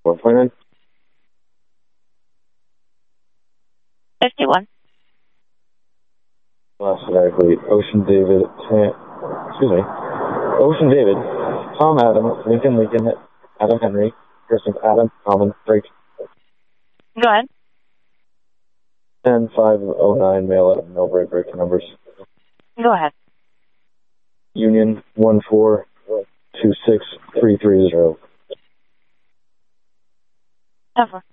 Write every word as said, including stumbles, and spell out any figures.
four point nine. fifty-one. Alphabetically, Ocean David, Sam, excuse me, Ocean David, Tom Adam, Lincoln Lincoln, Adam Henry, Christopher Adam, Common, Drake. Go ahead. ten five oh nine, mail out, no break, break numbers. Go ahead. Union one four two six three three zero. Over.